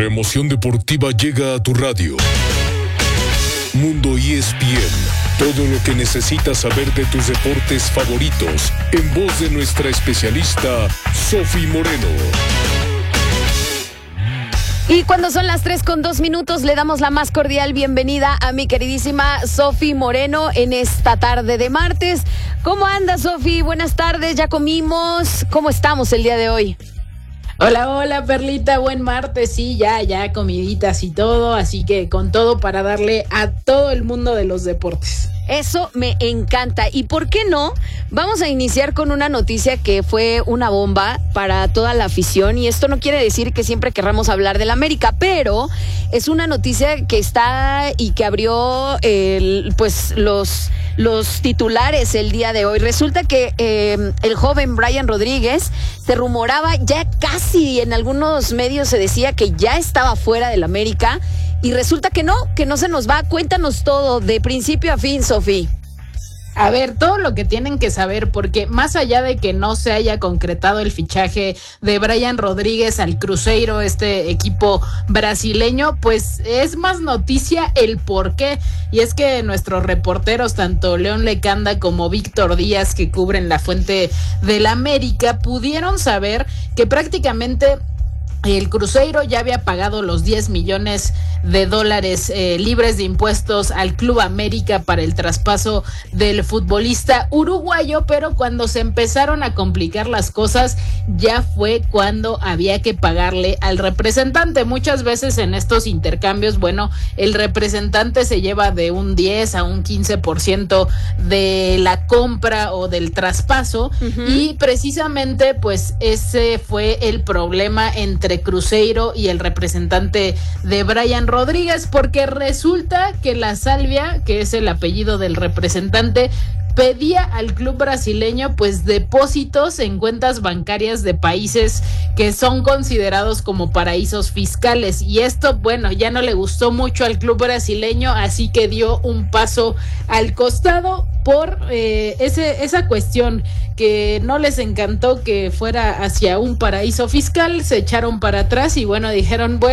La emoción deportiva llega a tu radio. Mundo ESPN. Todo lo que necesitas saber de tus deportes favoritos, en voz de nuestra especialista, Sofi Moreno. Y cuando son las 3:02, le damos la más cordial bienvenida a mi queridísima Sofi Moreno en esta tarde de martes. ¿Cómo andas, Sofi? Buenas tardes, ¿ya comimos? ¿Cómo estamos el día de hoy? Hola, Perlita, buen martes, sí, ya comiditas y todo, así que con todo para darle a todo el mundo de los deportes. Eso me encanta. ¿Y por qué no? Vamos a iniciar con una noticia que fue una bomba para toda la afición, y esto no quiere decir que siempre querramos hablar del América, pero es una noticia que está y que abrió los titulares el día de hoy. Resulta que el joven Brian Rodríguez se rumoraba, ya casi en algunos medios se decía que ya estaba fuera del América, y resulta que no se nos va. Cuéntanos todo de principio a fin, Sofi. A ver, todo lo que tienen que saber, porque más allá de que no se haya concretado el fichaje de Brian Rodríguez al Cruzeiro, este equipo brasileño, pues es más noticia el por qué. Y es que nuestros reporteros, tanto León Lecanda como Víctor Díaz, que cubren la fuente del América, pudieron saber que prácticamente el Cruzeiro ya había pagado los $10 millones libres de impuestos al Club América para el traspaso del futbolista uruguayo, pero cuando se empezaron a complicar las cosas ya fue cuando había que pagarle al representante. Muchas veces en estos intercambios, el representante se lleva de un 10 a un 15% de la compra o del traspaso, y precisamente pues ese fue el problema entre Cruzeiro y el representante de Brian Rodríguez, porque resulta que la Salvia, que es el apellido del representante, pedía al club brasileño pues depósitos en cuentas bancarias de países que son considerados como paraísos fiscales, y esto ya no le gustó mucho al club brasileño, así que dio un paso al costado por esa cuestión que no les encantó que fuera hacia un paraíso fiscal. Se echaron para atrás y dijeron,